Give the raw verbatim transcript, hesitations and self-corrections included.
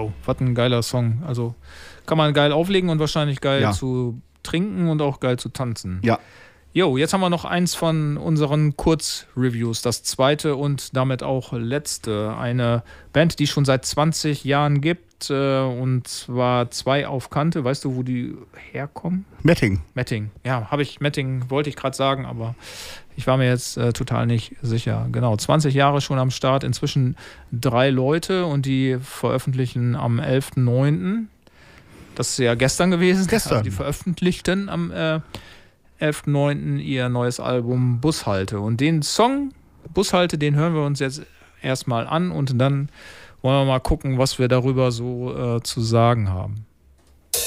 wow, was ein geiler Song. Also kann man geil auflegen und wahrscheinlich geil Ja. zu trinken und auch geil zu tanzen. Ja. Jo, jetzt haben wir noch eins von unseren Kurzreviews, das zweite und damit auch letzte. Eine Band, die schon seit zwanzig Jahren gibt, äh, und zwar zwei auf Kante. Weißt du, wo die herkommen? Metting. Metting. Ja, habe ich Metting, wollte ich gerade sagen, aber ich war mir jetzt äh, total nicht sicher. Genau, zwanzig Jahre schon am Start, inzwischen drei Leute und die veröffentlichen am elften neunten Das ist ja gestern gewesen. Gestern. Also die veröffentlichten am äh, elften neunten ihr neues Album Bushalte. Und den Song Bushalte, den hören wir uns jetzt erstmal an und dann wollen wir mal gucken, was wir darüber so äh, zu sagen haben.